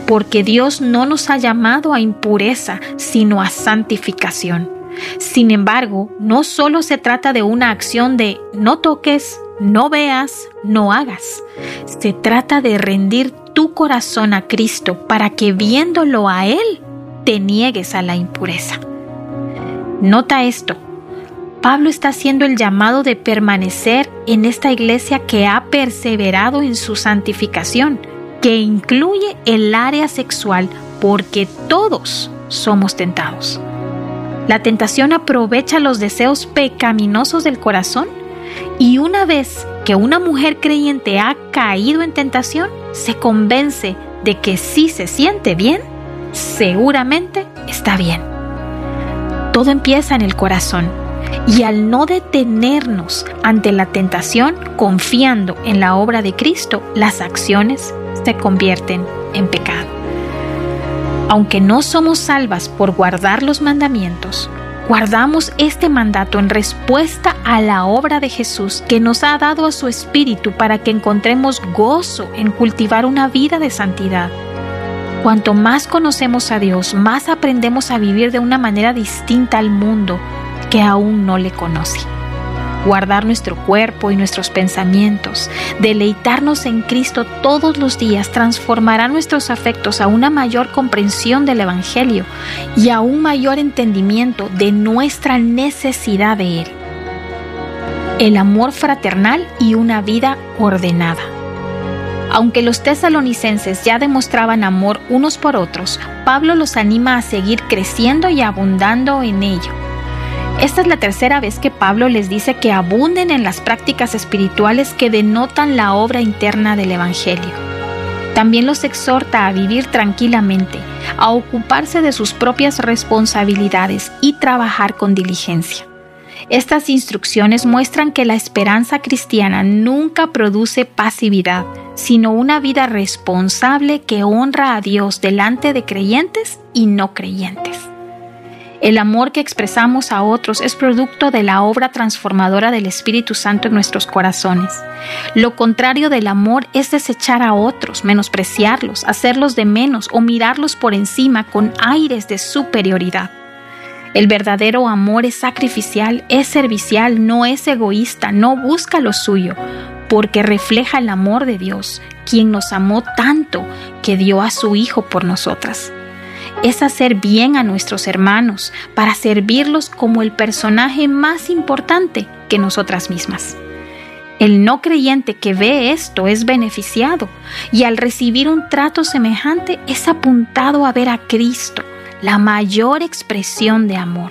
porque Dios no nos ha llamado a impureza, sino a santificación. Sin embargo, no solo se trata de una acción de no toques, no veas, no hagas. Se trata de rendir tu corazón a Cristo para que viéndolo a Él, te niegues a la impureza. Nota esto. Pablo está haciendo el llamado de permanecer en esta iglesia que ha perseverado en su santificación, que incluye el área sexual, porque todos somos tentados. La tentación aprovecha los deseos pecaminosos del corazón y una vez que una mujer creyente ha caído en tentación, se convence de que si se siente bien, seguramente está bien. Todo empieza en el corazón y al no detenernos ante la tentación, confiando en la obra de Cristo, las acciones se convierten en pecado. Aunque no somos salvas por guardar los mandamientos, guardamos este mandato en respuesta a la obra de Jesús que nos ha dado a su Espíritu para que encontremos gozo en cultivar una vida de santidad. Cuanto más conocemos a Dios, más aprendemos a vivir de una manera distinta al mundo que aún no le conoce. Guardar nuestro cuerpo y nuestros pensamientos, deleitarnos en Cristo todos los días transformará nuestros afectos a una mayor comprensión del Evangelio y a un mayor entendimiento de nuestra necesidad de Él. El amor fraternal y una vida ordenada. Aunque los tesalonicenses ya demostraban amor unos por otros, Pablo los anima a seguir creciendo y abundando en ello. Esta es la tercera vez que Pablo les dice que abunden en las prácticas espirituales que denotan la obra interna del Evangelio. También los exhorta a vivir tranquilamente, a ocuparse de sus propias responsabilidades y trabajar con diligencia. Estas instrucciones muestran que la esperanza cristiana nunca produce pasividad, sino una vida responsable que honra a Dios delante de creyentes y no creyentes. El amor que expresamos a otros es producto de la obra transformadora del Espíritu Santo en nuestros corazones. Lo contrario del amor es desechar a otros, menospreciarlos, hacerlos de menos o mirarlos por encima con aires de superioridad. El verdadero amor es sacrificial, es servicial, no es egoísta, no busca lo suyo, porque refleja el amor de Dios, quien nos amó tanto que dio a su Hijo por nosotras. Es hacer bien a nuestros hermanos para servirlos como el personaje más importante que nosotras mismas. El no creyente que ve esto es beneficiado y al recibir un trato semejante es apuntado a ver a Cristo, la mayor expresión de amor.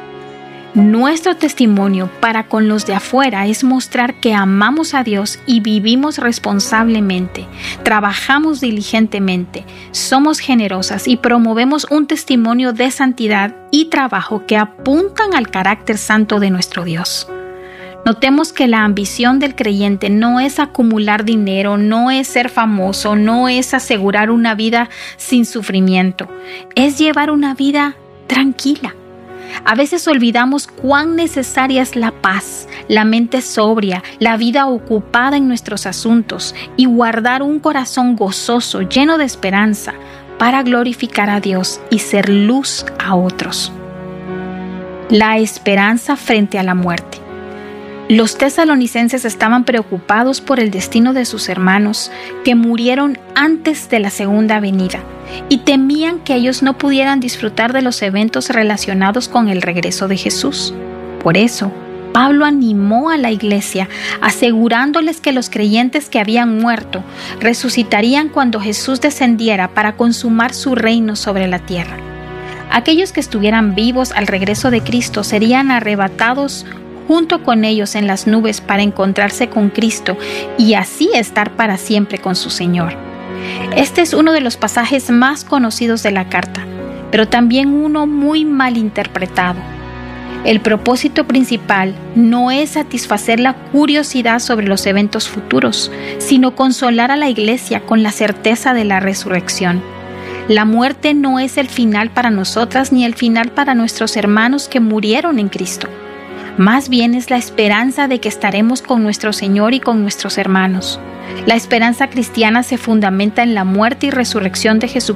Nuestro testimonio para con los de afuera es mostrar que amamos a Dios y vivimos responsablemente, trabajamos diligentemente, somos generosas y promovemos un testimonio de santidad y trabajo que apuntan al carácter santo de nuestro Dios. Notemos que la ambición del creyente no es acumular dinero, no es ser famoso, no es asegurar una vida sin sufrimiento, es llevar una vida tranquila. A veces olvidamos cuán necesaria es la paz, la mente sobria, la vida ocupada en nuestros asuntos y guardar un corazón gozoso, lleno de esperanza, para glorificar a Dios y ser luz a otros. La esperanza frente a la muerte. Los tesalonicenses estaban preocupados por el destino de sus hermanos que murieron antes de la segunda venida y temían que ellos no pudieran disfrutar de los eventos relacionados con el regreso de Jesús. Por eso, Pablo animó a la iglesia asegurándoles que los creyentes que habían muerto resucitarían cuando Jesús descendiera para consumar su reino sobre la tierra. Aquellos que estuvieran vivos al regreso de Cristo serían arrebatados junto con ellos en las nubes para encontrarse con Cristo y así estar para siempre con su Señor. Este es uno de los pasajes más conocidos de la carta, pero también uno muy mal interpretado. El propósito principal no es satisfacer la curiosidad sobre los eventos futuros, sino consolar a la iglesia con la certeza de la resurrección. La muerte no es el final para nosotras ni el final para nuestros hermanos que murieron en Cristo. Más bien es la esperanza de que estaremos con nuestro Señor y con nuestros hermanos. La esperanza cristiana se fundamenta en la muerte y resurrección de Jesucristo